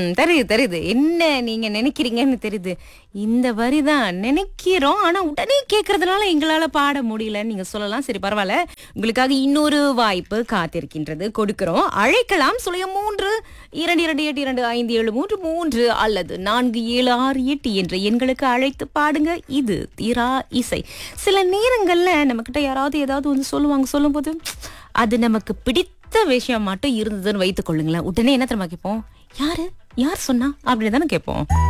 தெரியுது தெரியுது என்ன நீங்க நினைக்கிறீங்கன்னு தெரியுது. இந்த வரிதான் நினைக்கிறோம், ஆனா உடனே கேட்கறதுனால எங்களால பாட முடியலன்னு நீங்க சொல்லலாம். சரி, பரவாயில்ல. உங்களுக்காக இன்னொரு வாய்ப்பு காத்திருக்கின்றது, கொடுக்கிறோம். அழைக்கலாம். 03 22282573 அல்லது 4768 என்ற எண்களுக்கு அழைத்து பாடுங்க. இது தீரா இசை. சில நேரங்கள்ல நம்ம கிட்ட யாராவது ஏதாவது வந்து சொல்லுவாங்க, சொல்லும்போது அது நமக்கு பிடித்த விஷயம் மட்டும் இருந்ததுன்னு வைத்துக் கொள்ளுங்களேன், உடனே என்ன தெரியுமா கேட்போம்? யாரு யார் சொன்னா அப்படின்னு தானே கேட்போம்.